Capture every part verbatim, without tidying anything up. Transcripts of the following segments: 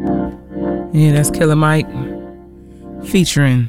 Yeah, that's Killer Mike featuring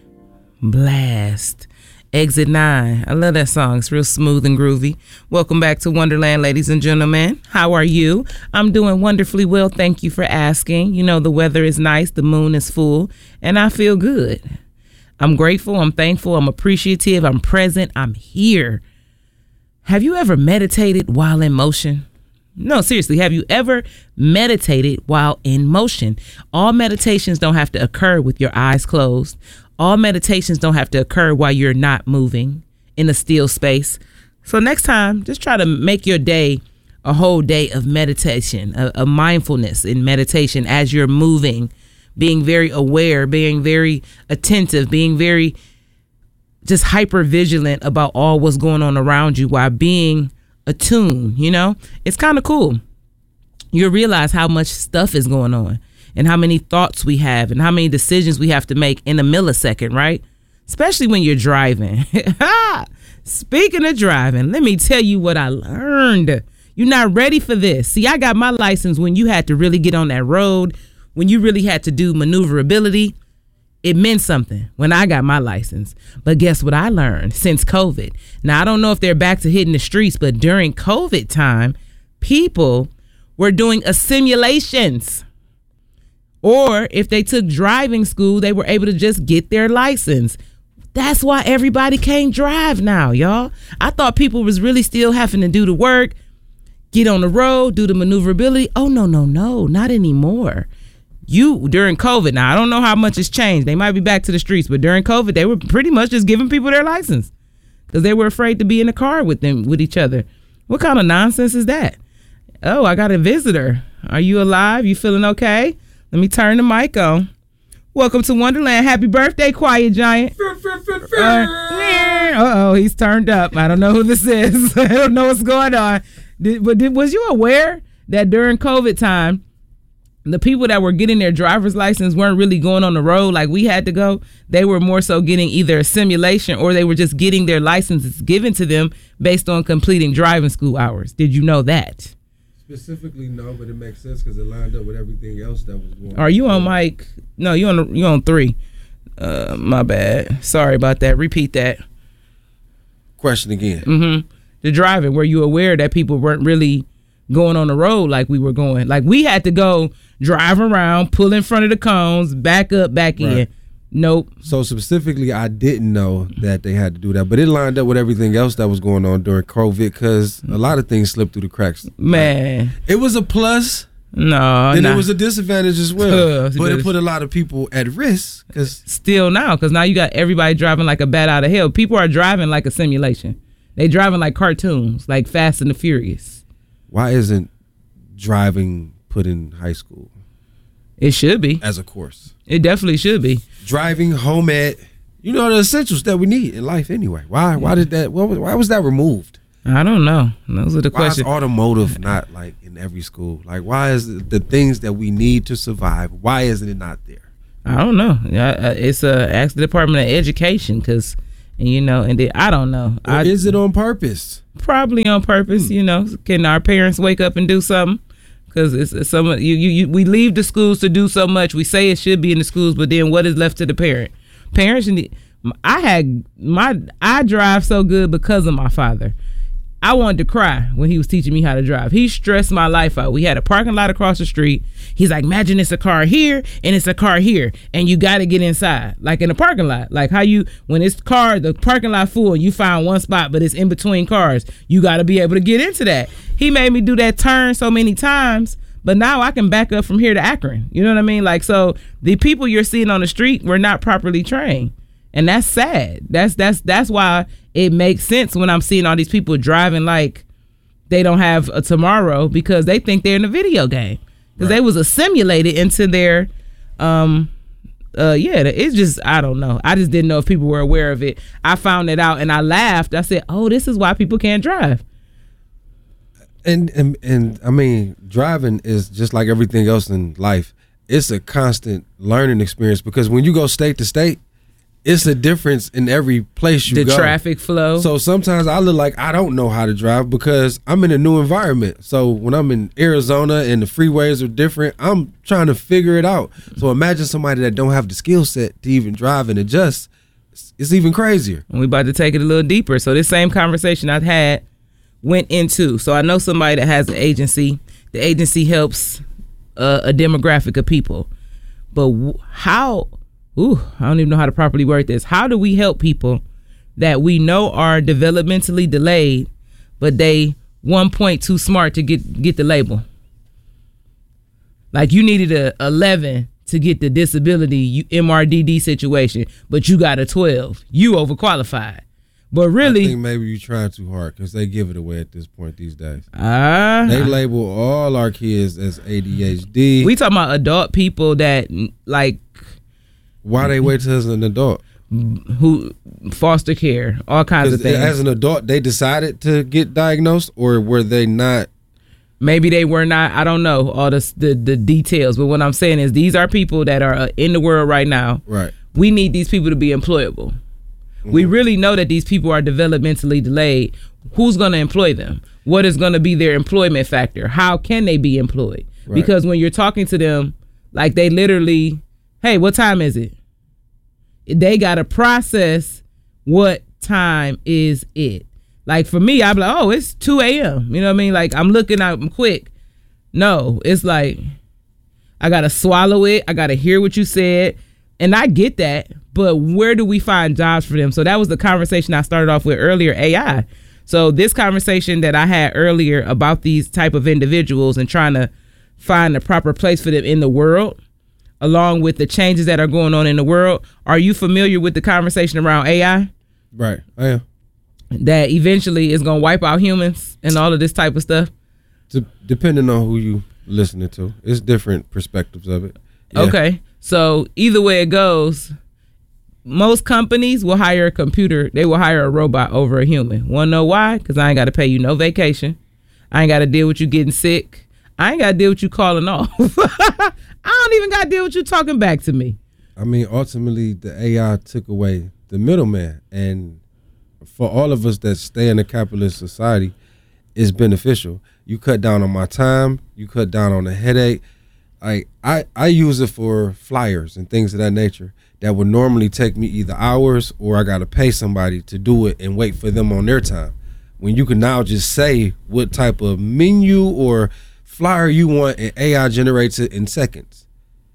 Blast. Exit nine. I love that song. It's real smooth and groovy. Welcome back to Wonderland, ladies and gentlemen. How are you? I'm doing wonderfully well. Thank you for asking. You know, the weather is nice. The moon is full. And I feel good. I'm grateful. I'm thankful. I'm appreciative. I'm present. I'm here. Have you ever meditated while in motion? No, seriously, have you ever meditated while in motion? All meditations don't have to occur with your eyes closed. All meditations don't have to occur while you're not moving in a still space. So next time, just try to make your day a whole day of meditation, a, a mindfulness in meditation as you're moving, being very aware, being very attentive, being very just hyper vigilant about all what's going on around you while being attuned. You know, it's kind of cool. You'll realize how much stuff is going on and how many thoughts we have and how many decisions we have to make in a millisecond, right? Especially when you're driving. Speaking of driving, let me tell you what I learned. You're not ready for this. See, I got my license when you had to really get on that road, when you really had to do maneuverability. It meant something when I got my license. But guess what I learned since COVID? Now, I don't know if they're back to hitting the streets, but during COVID time, people were doing a simulations. Or if they took driving school, they were able to just get their license. That's why everybody can't drive now, y'all. I thought people was really still having to do the work, get on the road, do the maneuverability. Oh, no, no, no, not anymore. You, during COVID, now I don't know how much has changed. They might be back to the streets, but during COVID, they were pretty much just giving people their license because they were afraid to be in the car with them, with each other. What kind of nonsense is that? Oh, I got a visitor. Are you alive? You feeling okay? Let me turn the mic on. Welcome to Wonderland. Happy birthday, Quiet Giant. Uh-oh, he's turned up. I don't know who this is. I don't know what's going on. Did, but did, was you aware that during COVID time, the people that were getting their driver's license weren't really going on the road like we had to go? They were more so getting either a simulation or they were just getting their licenses given to them based on completing driving school hours. Did you know that? Specifically, no, but it makes sense because it lined up with everything else that was going on. Are you on mic? No, you on you on three. Uh, my bad. Sorry about that. Repeat that. Question again. Mm-hmm. The driving, were you aware that people weren't really going on the road like we were going? Like we had to go drive around, pull in front of the cones, back up, back in. Right. Nope. So specifically, I didn't know that they had to do that, but it lined up with everything else that was going on during COVID because a lot of things slipped through the cracks. Man. It was a plus. No. Then nah. it was a disadvantage as well. Uh, but it put a lot of people at risk. Cause Still now, because now you got everybody driving like a bat out of hell. People are driving like a simulation. They driving like cartoons, like Fast and the Furious. Why isn't driving put in high school? It should be. As a course. It definitely should be. Driving, home ed, you know, the essentials that we need in life anyway. Why Why did that, why was, why was that removed? I don't know. Those are the why questions. Why is automotive not like in every school? Like, why is the, the things that we need to survive, why isn't it not there? I don't know. It's uh, ask the Department of Education because, you know, and they, I don't know. Or I, is it on purpose? Probably on purpose, you know. Can our parents wake up and do something? Because it's, it's some you, you you we leave the schools to do so much. We say it should be in the schools, but then what is left to the parent? Parents, I had my I drive so good because of my father. I wanted to cry when he was teaching me how to drive. He stressed my life out. We had a parking lot across the street. He's like, imagine it's a car here and it's a car here, and you got to get inside, like in a parking lot. Like how you, when it's car, the parking lot full, and you find one spot, but it's in between cars. You got to be able to get into that. He made me do that turn so many times, but now I can back up from here to Akron. You know what I mean? Like, so the people you're seeing on the street were not properly trained. And that's sad. That's that's that's why it makes sense when I'm seeing all these people driving like they don't have a tomorrow because they think they're in a video game. Because right. They was assimilated into their, um, uh, yeah, it's just, I don't know. I just didn't know if people were aware of it. I found it out and I laughed. I said, oh, this is why people can't drive. And, and, and I mean, driving is just like everything else in life. It's a constant learning experience because when you go state to state, it's a difference in every place you the go. The traffic flow. So sometimes I look like I don't know how to drive because I'm in a new environment. So when I'm in Arizona and the freeways are different, I'm trying to figure it out. So imagine somebody that don't have the skill set to even drive and adjust. It's even crazier. And we about to take it a little deeper. So this same conversation I've had went into. So I know somebody that has an agency. The agency helps uh, a demographic of people. But w- how... Ooh, I don't even know how to properly word this. How do we help people that we know are developmentally delayed, but they one point too smart to get get the label? Like you needed a eleven to get the disability M R D D situation, but you got a twelve. You overqualified. But really, I think maybe you're trying too hard because they give it away at this point these days. Uh, they label all our kids as A D H D. We talking about adult people that like. Why they wait till as an adult? Who foster care, all kinds of things. As an adult, they decided to get diagnosed, or were they not? Maybe they were not. I don't know all the the, the details. But what I'm saying is, these are people that are in the world right now. Right. We need these people to be employable. Mm-hmm. We really know that these people are developmentally delayed. Who's going to employ them? What is going to be their employment factor? How can they be employed? Right. Because when you're talking to them, like they literally. Hey, what time is it? They got to process what time is it. Like for me, I'm like, oh, it's two a.m. You know what I mean? Like I'm looking out, I'm quick. No, it's like I got to swallow it. I got to hear what you said. And I get that. But where do we find jobs for them? So that was the conversation I started off with earlier, A I. So this conversation that I had earlier about these type of individuals and trying to find the proper place for them in the world, along with the changes that are going on in the world. Are you familiar with the conversation around A I? Right, I am. That eventually is going to wipe out humans and all of this type of stuff? D- depending on who you listening to. It's different perspectives of it. Yeah. Okay, so either way it goes, most companies will hire a computer. They will hire a robot over a human. Want to know why? Because I ain't got to pay you no vacation. I ain't got to deal with you getting sick. I ain't got to deal with you calling off. I don't even got to deal with you talking back to me. I mean, ultimately, the A I took away the middleman. And for all of us that stay in a capitalist society, it's beneficial. You cut down on my time. You cut down on the headache. I, I, I use it for flyers and things of that nature that would normally take me either hours or I got to pay somebody to do it and wait for them on their time. When you can now just say what type of menu or flyer you want and A I generates it in seconds.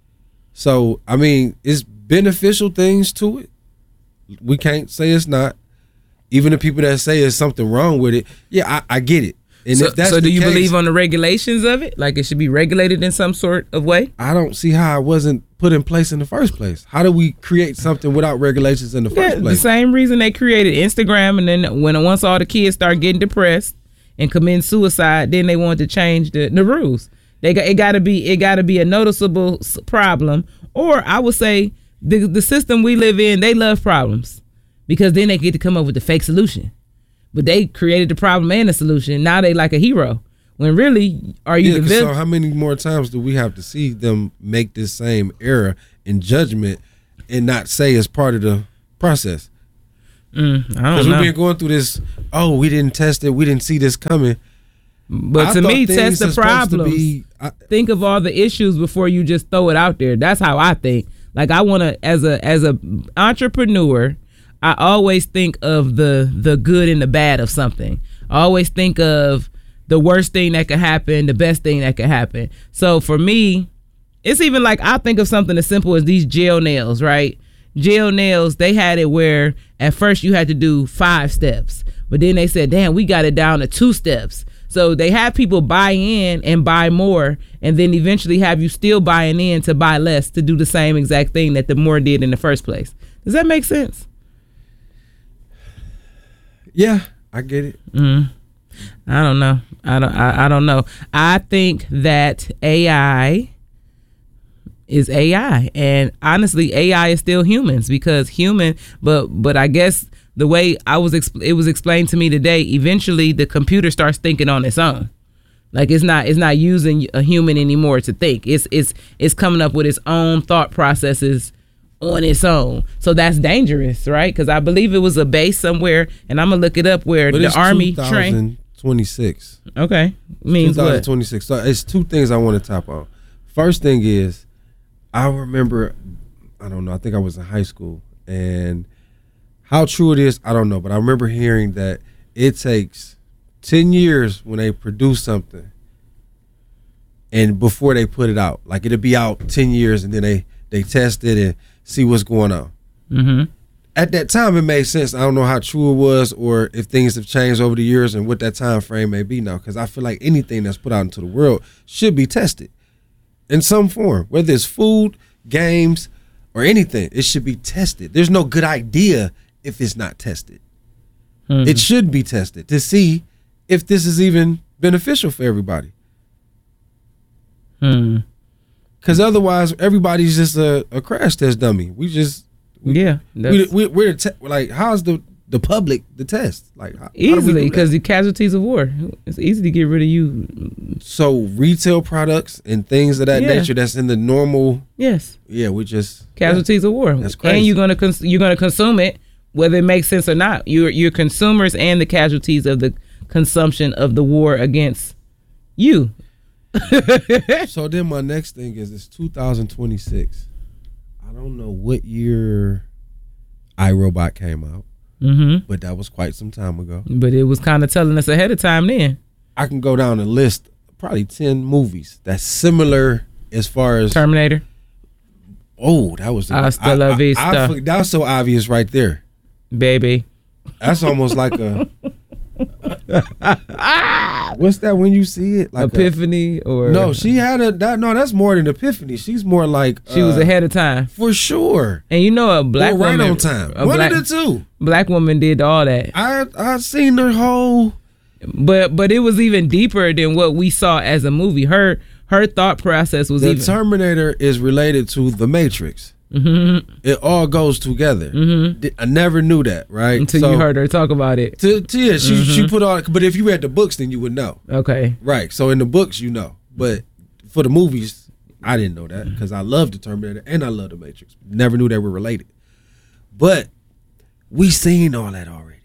So, I mean, it's beneficial things to it. We can't say it's not. Even the people that say there's something wrong with it, yeah, I, I get it. And so, if that's so do the you case, believe on the regulations of it? Like it should be regulated in some sort of way? I don't see how it wasn't put in place in the first place. How do we create something without regulations in the yeah, first place? The same reason they created Instagram, and then when once all the kids start getting depressed and committing suicide, then they wanted to change the, the rules. They got it. Got to be it. Got to be a noticeable problem, or I would say the the system we live in. They love problems because then they get to come up with the fake solution. But they created the problem and the solution. Now they like a hero. When really, are you? Yeah, develop- so how many more times do we have to see them make this same error in judgment and not say it's part of the process? Mm, I don't know. Because we've been going through this. Oh, we didn't test it. We didn't see this coming. But I to me, test the problems. Be, I, think of all the issues before you just throw it out there. That's how I think. Like I want to, as a as a entrepreneur, I always think of the the good and the bad of something. I always think of the worst thing that could happen, the best thing that could happen. So for me, it's even like I think of something as simple as these gel nails, right? Gel nails, they had it where at first you had to do five steps, but then they said, damn, we got it down to two steps. So they have people buy in and buy more, and then eventually have you still buying in to buy less to do the same exact thing that the more did in the first place. Does that make sense? Yeah, I get it. Mm. I don't know. I don't. I, I don't know. I think that A I is A I, and honestly, A I is still humans because human. But but I guess the way I was, expl- it was explained to me today. Eventually, the computer starts thinking on its own. Like it's not. It's not using a human anymore to think. It's it's it's coming up with its own thought processes on its own. So that's dangerous, right? Because I believe it was a base somewhere, and I'm gonna look it up where but the it's Army trained. twenty-six Okay, means what? twenty twenty-six. So it's two things I want to tap on. First thing is, I remember, I don't know, I think I was in high school, and how true it is, I don't know, but I remember hearing that it takes ten years when they produce something and before they put it out. Like it'll be out ten years and then they, they test it and see what's going on. Mm-hmm. At that time, it made sense. I don't know how true it was or if things have changed over the years and what that time frame may be now, because I feel like anything that's put out into the world should be tested in some form, whether it's food, games, or anything. It should be tested. There's no good idea if it's not tested. Mm-hmm. It should be tested to see if this is even beneficial for everybody. Hmm. Because otherwise, everybody's just a, a crash test dummy. We just we, yeah. We, we, we're the te- like, how's the the public the test? Like how, easily because the casualties of war. It's easy to get rid of you. So retail products and things of that yeah. nature that's in the normal. Yes. Yeah, we just casualties yeah. of war. That's crazy. And you're gonna cons- you're gonna consume it whether it makes sense or not. You're you're consumers and the casualties of the consumption of the war against you. So then my next thing is it's two thousand twenty-six. I don't know what year iRobot came out, mm-hmm. but that was quite some time ago. But it was kind of telling us ahead of time then. I can go down the list, probably ten movies that's similar as far as Terminator. Oh, that was Hasta la vista. I, I, I, that was so obvious right there, baby. That's almost like a what's that when you see it? Like Epiphany a, or no? She had a that no. That's more than epiphany. She's more like she uh, was ahead of time for sure. And you know, a black or right woman, on time. A One black, of the two. Black woman did all that. I I seen her whole, but but it was even deeper than what we saw as a movie. Her her thought process was the even. Terminator is related to the Matrix. Mm-hmm. It all goes together. Mm-hmm. I never knew that, right? Until so, you heard her talk about it. To, to, yeah, she mm-hmm. she put all. But if you read the books, then you would know. Okay. Right. So in the books, you know. But for the movies, I didn't know that because I love the Terminator and I love the Matrix. Never knew they were related. But we seen all that already.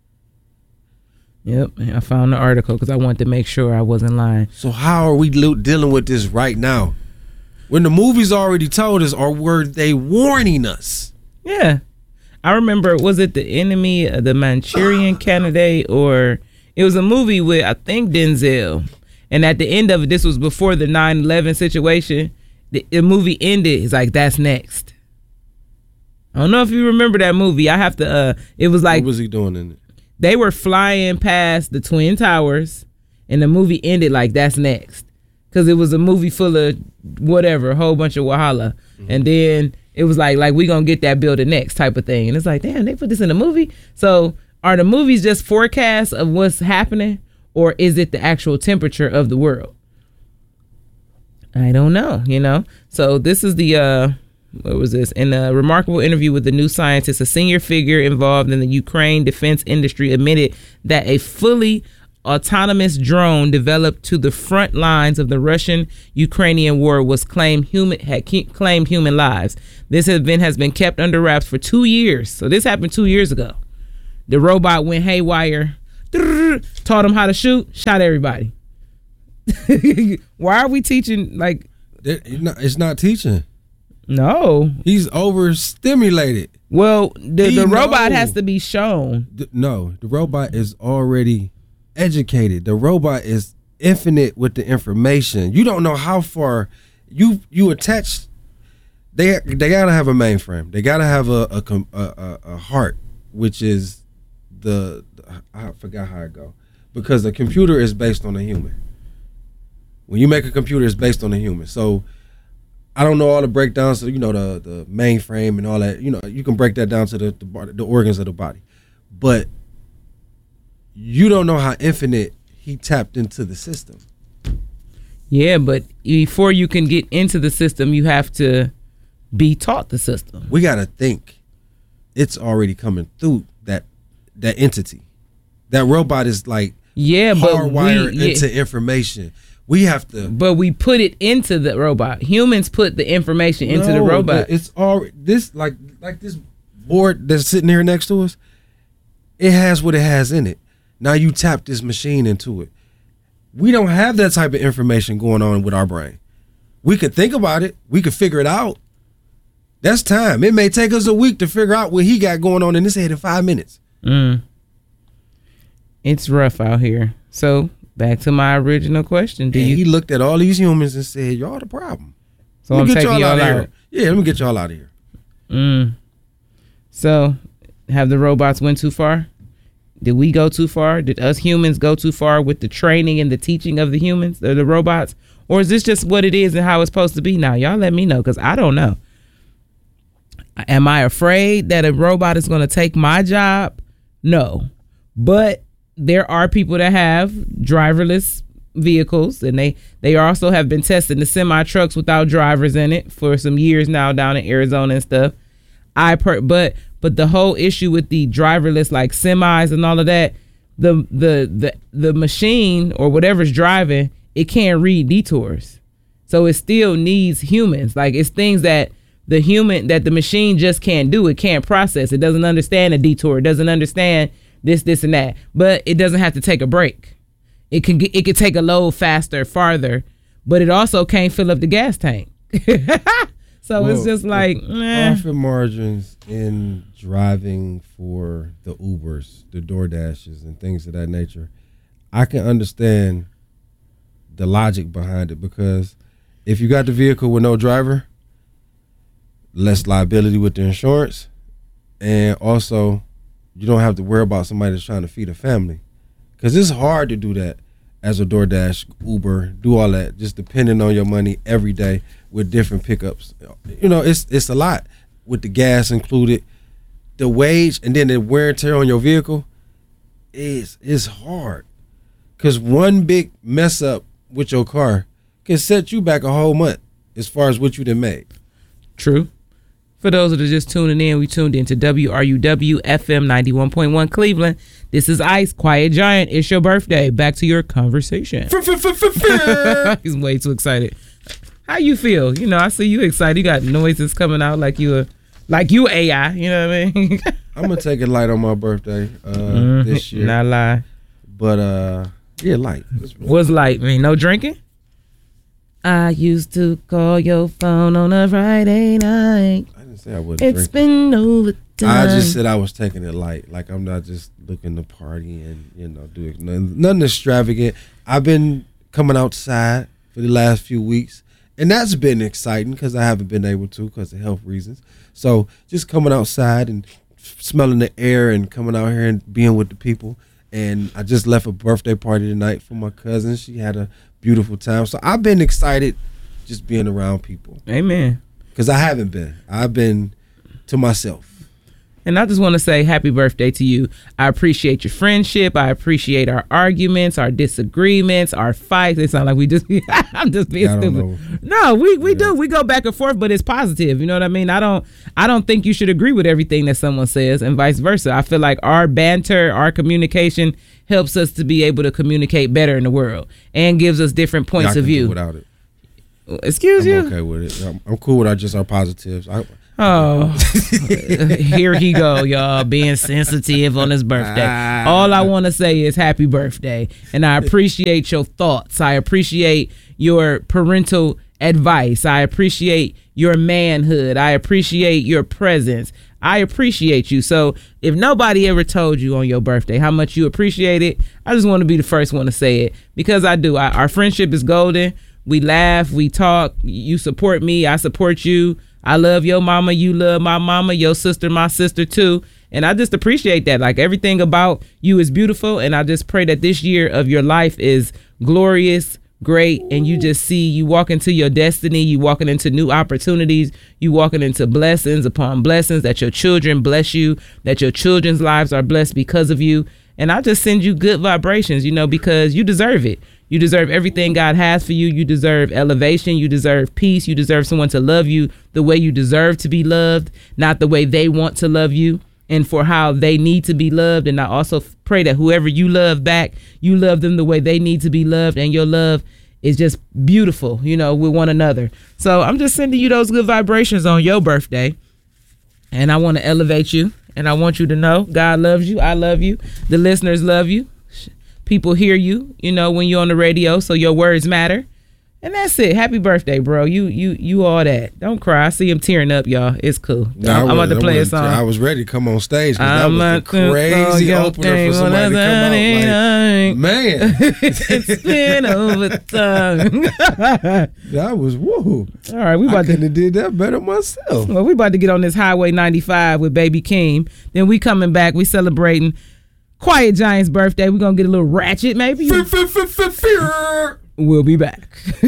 Yep. I found the article because I wanted to make sure I wasn't lying. So how are we lo- dealing with this right now? When the movies already told us, or were they warning us? Yeah. I remember, was it The Enemy, uh, The Manchurian Candidate, or it was a movie with, I think, Denzel. And at the end of it, this was before the nine eleven situation, the, the movie ended. It's like, that's next. I don't know if you remember that movie. I have to, uh, it was like. What was he doing in it? They were flying past the Twin Towers, and the movie ended like, that's next. Because it was a movie full of whatever, a whole bunch of wahala. Mm-hmm. And then it was like, like we going to get that building next type of thing. And it's like, damn, they put this in a movie? So are the movies just forecasts of what's happening? Or is it the actual temperature of the world? I don't know, you know? So this is the, uh, what was this? In a remarkable interview with the New Scientist, a senior figure involved in the Ukraine defense industry admitted that a fully autonomous drone developed to the front lines of the Russian-Ukrainian war was claimed human had claimed human lives. This event has been kept under wraps for two years. So this happened two years ago. The robot went haywire, taught him how to shoot, shot everybody. Why are we teaching like? It's not, it's not teaching. No, he's overstimulated. Well, the, the robot has to be shown. The, no, the robot is already educated. The robot is infinite with the information. You don't know how far you you attach. They they gotta have a mainframe. They gotta have a a, a, a heart, which is the, the I forgot how it go because the computer is based on a human. When you make a computer, it's based on a human. So I don't know all the breakdowns. So you know the the mainframe and all that. You know you can break that down to the the, the organs of the body, but you don't know how infinite he tapped into the system. Yeah, but before you can get into the system, you have to be taught the system. We got to think it's already coming through that that entity. That robot is like yeah, but hardwired we, yeah. into information. We have to. But we put it into the robot. Humans put the information into no, the robot. It's all this like like this board that's sitting here next to us. It has what it has in it. Now you tap this machine into it. We don't have that type of information going on with our brain. We could think about it. We could figure it out. That's time. It may take us a week to figure out what he got going on in his head in five minutes. Mm. It's rough out here. So back to my original question. Do and you? He looked at all these humans and said, "Y'all the problem." So I'm taking y'all, y'all out. Here. Yeah, let me get y'all out of here. Mm. So, have the robots went too far? Did we go too far? Did us humans go too far with the training and the teaching of the humans or the robots? Or is this just what it is and how it's supposed to be now? Y'all let me know, because I don't know. Am I afraid that a robot is going to take my job? No. But there are people that have driverless vehicles, and they, they also have been testing the semi trucks without drivers in it for some years now down in Arizona and stuff. I per but but the whole issue with the driverless like semis and all of that, the the the the machine or whatever's driving, it can't read detours. So it still needs humans. Like, it's things that the human that the machine just can't do. It can't process. It doesn't understand a detour. It doesn't understand this, this, and that. But it doesn't have to take a break. It can get, it can take a load faster, farther, but it also can't fill up the gas tank. So well, it's just like eh. Profit margins in driving for the Ubers, the DoorDashes, and things of that nature. I can understand the logic behind it, because if you got the vehicle with no driver, less liability with the insurance, and also you don't have to worry about somebody that's trying to feed a family, because it's hard to do that as a DoorDash, Uber, do all that, just depending on your money every day with different pickups. You know, it's it's a lot with the gas included, the wage, and then the wear and tear on your vehicle is is hard, because one big mess up with your car can set you back a whole month as far as what you done made. True. For those that are just tuning in, we tuned into W R U W F M ninety-one point one Cleveland. This is Ice, Quiet Giant. It's your birthday. Back to your conversation. He's way too excited. How you feel? You know, I see you excited. You got noises coming out like you a, like you A I. You know what I mean? I'm gonna take it light on my birthday uh, mm, this year. Not lie. But uh, yeah, light. What's light? I mean, no drinking? I used to call your phone on a Friday night. I didn't say I wasn't It's drinking. been over time. I just said I was taking it light. Like, I'm not just looking to party and, you know, do it. Nothing, nothing extravagant. I've been coming outside for the last few weeks, and that's been exciting because I haven't been able to because of health reasons. So just coming outside and smelling the air and coming out here and being with the people. And I just left a birthday party tonight for my cousin. She had a beautiful time. So I've been excited just being around people. Amen. Because I haven't been. I've been to myself. And I just want to say happy birthday to you. I appreciate your friendship. I appreciate our arguments, our disagreements, our fights. It sounds like we just, I'm just being I stupid. No, we, we yeah. do. We go back and forth, but it's positive. You know what I mean? I don't, I don't think you should agree with everything that someone says and vice versa. I feel like our banter, our communication helps us to be able to communicate better in the world and gives us different points yeah, I of can view. Do without it. Excuse I'm you? I'm okay with it. I'm, I'm cool with our, just our positives. I, Oh, here he go, y'all, being sensitive on his birthday. All I want to say is happy birthday, and I appreciate your thoughts. I appreciate your parental advice. I appreciate your manhood. I appreciate your presence. I appreciate you. So if nobody ever told you on your birthday how much you appreciate it, I just want to be the first one to say it, because I do. I, our friendship is golden. We laugh, we talk, you support me, I support you. I love your mama, you love my mama, your sister, my sister too. And I just appreciate that. Like, everything about you is beautiful. And I just pray that this year of your life is glorious, great. And you just see you walking into your destiny. You walking into new opportunities. You walking into blessings upon blessings, that your children bless you, that your children's lives are blessed because of you. And I just send you good vibrations, you know, because you deserve it. You deserve everything God has for you. You deserve elevation. You deserve peace. You deserve someone to love you the way you deserve to be loved, not the way they want to love you and for how they need to be loved. And I also pray that whoever you love back, you love them the way they need to be loved, and your love is just beautiful, you know, with one another. So I'm just sending you those good vibrations on your birthday. And I want to elevate you. And I want you to know God loves you. I love you. The listeners love you. People hear you, you know, when you're on the radio. So your words matter. And that's it. Happy birthday, bro. You you you all that. Don't cry. I see him tearing up, y'all. It's cool. Nah, I'm about to play a song. I was ready to come on stage because that was the crazy opener for somebody to come out. Like, man. It's been over time. That was woo. All right, we about I to couldn't have did that better myself. Well, we about to get on this Highway ninety-five with Baby Keem. Then we coming back. We celebrating Quiet Giant's birthday. We're gonna get a little ratchet, maybe. We'll be back.